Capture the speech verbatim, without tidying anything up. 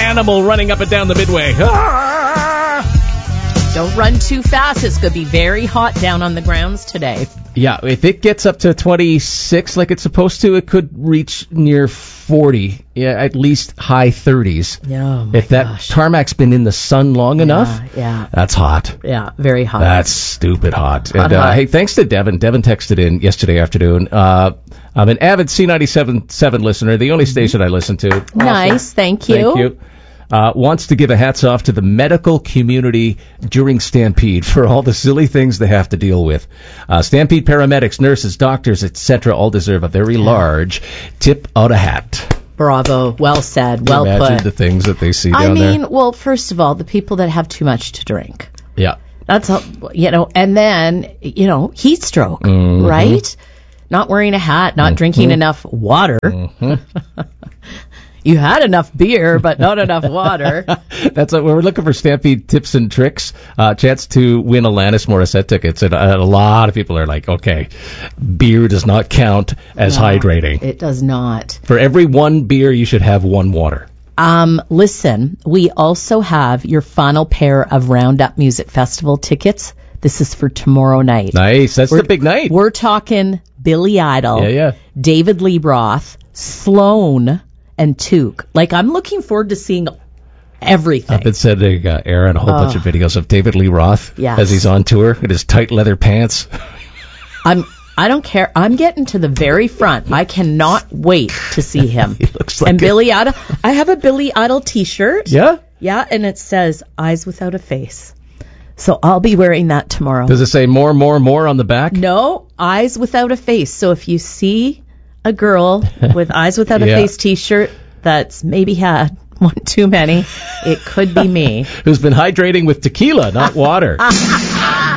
animal running up and down the midway. Ah! Don't run too fast. It's going to be very hot down on the grounds today. Yeah, if it gets up to twenty-six like it's supposed to, it could reach near forty. Yeah, at least high thirties. Oh my if that gosh. tarmac's been in the sun long Yeah, enough, yeah. that's hot. Yeah, very hot. That's stupid hot. Hot, and uh, hot. hey, thanks to Devin. Devin texted in yesterday afternoon. Uh, I'm an avid C ninety-seven point seven listener, the only station I listen to. Awesome. Nice, thank you. Thank you. Uh, wants to give a hats off to the medical community during Stampede for all the silly things they have to deal with. Uh, Stampede paramedics, nurses, doctors, et cetera all deserve a very large tip out of hat. Bravo. Well said. Well Imagine put. the things that they see down I mean, there. well, first of all, the people that have too much to drink. Yeah. That's, all, you know, and then, you know, heat stroke, Mhm. right? Not wearing a hat, not Mhm. drinking enough water. Mhm. You had enough beer, but not enough water. That's what we're looking for. Stampede tips and tricks. Uh, chance to win Alanis Morissette tickets. And uh, a lot of people are like, okay, beer does not count as No, hydrating. It does not. For every one beer, you should have one water. Um, listen, we also have your final pair of Roundup Music Festival tickets. This is for tomorrow night. Nice. That's We're- the big night. We're talking Billy Idol, Yeah, yeah. David Lee Roth, Sloan, and Took. Like, I'm looking forward to seeing everything. I've been sending uh, Aaron a whole bunch of videos of David Lee Roth Yes. as he's on tour in his tight leather pants. I'm. I don't care. I'm getting to the very front. I cannot wait to see him. He looks like and a- Billy Idol. I have a Billy Idol T-shirt. Yeah? Yeah, and it says "Eyes Without a Face." So I'll be wearing that tomorrow. Does it say more, more, more on the back? No, Eyes Without a Face. So if you see a girl with Eyes Without a Yeah. Face T-shirt that's maybe had one too many, it could be me. Who's been hydrating with tequila, not water.